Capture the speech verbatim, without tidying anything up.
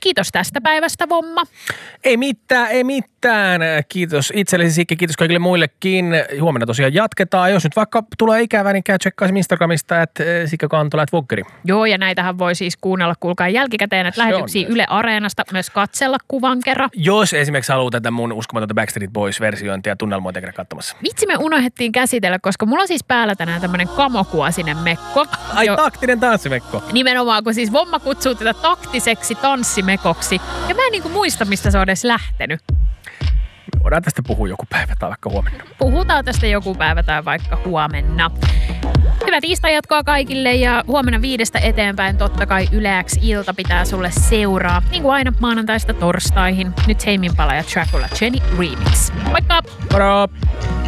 Kiitos tästä päivästä, Vomma. Ei mitään, ei mitään. Kiitos itsellesi, Sikki, kiitos kaikille muillekin. Huomenna tosiaan jatketaan. Jos nyt vaikka tulee ikävää, niin käy tsekkaisin Instagramista, että Sikka Kantola, että Vokkeri. Joo, ja näitähän voi siis kuunnella, kuulkaa jälkikäteen, että lähetyksiä Yle Areenasta myös katsella kuvan kerran. Jos esimerkiksi haluaa tätä mun uskomatonta Backstreet Boys-versiointia tunnelmoita käydä katsomassa. Vitsi, me unohdettiin käsitellä, koska mulla on siis päällä tänään tämmönen kamokuosinen mekko. Ai, jo, taktinen tanssimekko. Nimenomaan, kun siis Vomma kutsuu tätä taktiseksi tanssimekoksi. Ja mä en niinku muista, mistä se on edes lähtenyt. Me voidaan tästä puhua joku päivä tai vaikka huomenna. Puhutaan tästä joku päivä tai vaikka huomenna. Hyvää tiistai jatkoa kaikille ja huomenna viidestä eteenpäin totta kai Yle X ilta pitää sulle seuraa. Niin kuin aina maanantaista torstaihin. Nyt Tame Impala ja Dracula Jenny Remix. Moikka! Moro!